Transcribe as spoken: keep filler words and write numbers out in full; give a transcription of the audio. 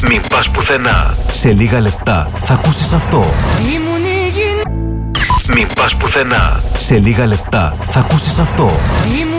Μην πας πουθενά. Σε λίγα λεπτά θα ακούσεις αυτό. Μην πας πουθενά. Σε λίγα λεπτά θα ακούσεις αυτό.